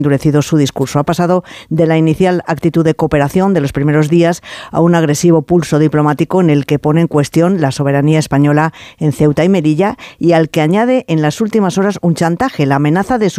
endurecido su discurso. Ha pasado de la inicial actitud de cooperación de los primeros días a un agresivo pulso diplomático en el que pone en cuestión la soberanía española en Ceuta y Melilla y al que añade en las últimas horas un chantaje, la amenaza de